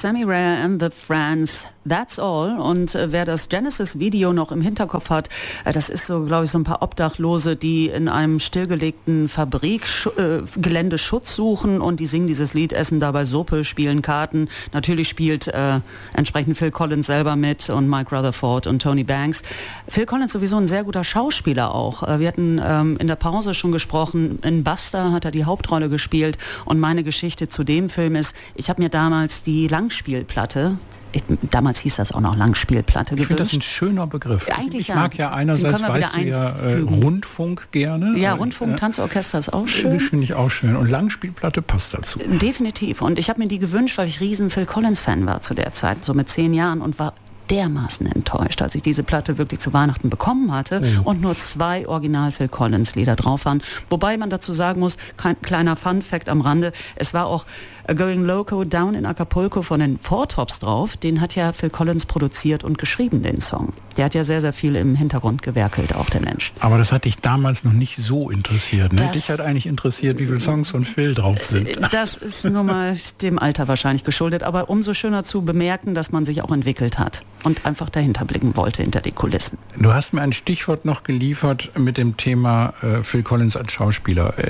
Sammy Rare and the Friends, That's All. Und wer das Genesis-Video noch im Hinterkopf hat, das ist so, glaube ich, so ein paar Obdachlose, die in einem stillgelegten Fabrikgelände Schutz suchen und die singen dieses Lied, essen dabei Suppe, spielen Karten. Natürlich spielt entsprechend Phil Collins selber mit und Mike Rutherford und Tony Banks. Phil Collins sowieso ein sehr guter Schauspieler auch. Wir hatten in der Pause schon gesprochen, in Buster hat er die Hauptrolle gespielt und meine Geschichte zu dem Film ist, ich habe mir damals die Langspielplatte, damals hieß das auch noch Langspielplatte, ich finde das ein schöner Begriff. Eigentlich ich mag ja einerseits, weißt du ja, Rundfunk gerne. Ja, Rundfunk, Tanzorchester ist auch schön. Das finde ich auch schön. Und Langspielplatte passt dazu. Definitiv. Und ich habe mir die gewünscht, weil ich riesen Phil Collins-Fan war zu der Zeit, so mit 10 Jahren und war dermaßen enttäuscht, als ich diese Platte wirklich zu Weihnachten bekommen hatte und nur 2 Original Phil Collins Lieder drauf waren. Wobei man dazu sagen muss, kleiner Fun Fact am Rande, es war auch Going Loco Down in Acapulco von den Four Tops drauf. Den hat ja Phil Collins produziert und geschrieben, den Song. Der hat ja sehr, sehr viel im Hintergrund gewerkelt, auch der Mensch. Aber das hat dich damals noch nicht so interessiert, ne? Dich hat eigentlich interessiert, wie viele Songs von Phil drauf sind. Das ist nur mal dem Alter wahrscheinlich geschuldet, aber umso schöner zu bemerken, dass man sich auch entwickelt hat und einfach dahinter blicken wollte, hinter die Kulissen. Du hast mir ein Stichwort noch geliefert mit dem Thema Phil Collins als Schauspieler. Er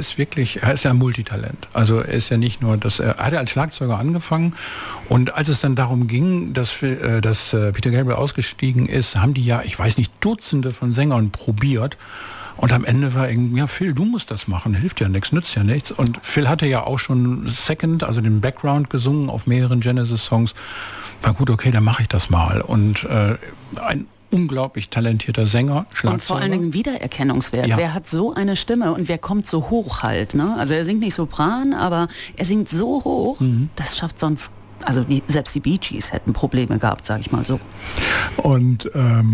ist ja ein Multitalent. Also er ist ja nicht nur, er hat als Schlagzeuger angefangen und als es dann darum ging, dass Peter Gabriel ausgestiegen ist, haben die ja, ich weiß nicht, Dutzende von Sängern probiert. Und am Ende war irgendwie, ja Phil, du musst das machen, hilft ja nichts, nützt ja nichts. Und Phil hatte ja auch schon Second, also den Background gesungen auf mehreren Genesis-Songs. War gut, okay, dann mache ich das mal. Und ein unglaublich talentierter Sänger, Schlagzeuger. Und vor allen Dingen Wiedererkennungswert. Ja. Wer hat so eine Stimme und wer kommt so hoch halt? Ne? Also er singt nicht Sopran, aber er singt so hoch, das schafft sonst, also selbst die Bee Gees hätten Probleme gehabt, sage ich mal so. Und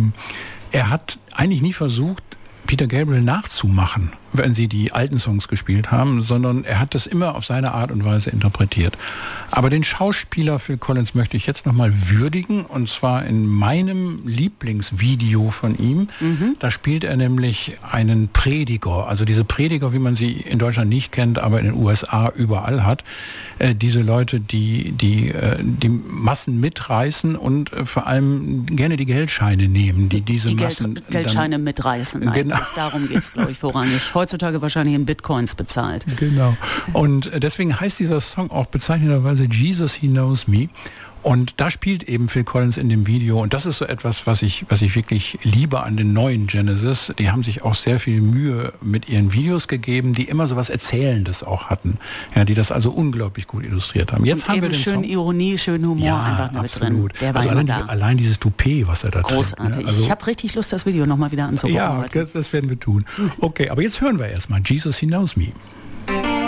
er hat eigentlich nie versucht, Peter Gabriel nachzumachen, wenn sie die alten Songs gespielt haben, sondern er hat das immer auf seine Art und Weise interpretiert. Aber den Schauspieler Phil Collins möchte ich jetzt nochmal würdigen, und zwar in meinem Lieblingsvideo von ihm. Da spielt er nämlich einen Prediger, also diese Prediger, wie man sie in Deutschland nicht kennt, aber in den USA überall hat. Diese Leute, die Massen mitreißen und vor allem gerne die Geldscheine nehmen, die Massen... Geldscheine mitreißen, genau. Darum geht es, glaube ich, vorrangig. Heutzutage wahrscheinlich in Bitcoins bezahlt. Genau. Und deswegen heißt dieser Song auch bezeichnenderweise Jesus, He Knows Me. Und da spielt eben Phil Collins in dem Video. Und das ist so etwas, was ich wirklich liebe an den neuen Genesis. Die haben sich auch sehr viel Mühe mit ihren Videos gegeben, die immer so was Erzählendes auch hatten. Ja, die das also unglaublich gut illustriert haben. Jetzt haben wir den schön Song. Ironie, schön Humor einfach mit drin. Der war also allein dieses Toupet, was er da trägt. Großartig. Ne? Also, ich habe richtig Lust, das Video nochmal wieder anzugucken. Ja, das werden wir tun. Okay, aber jetzt hören wir erstmal Jesus, He Knows Me.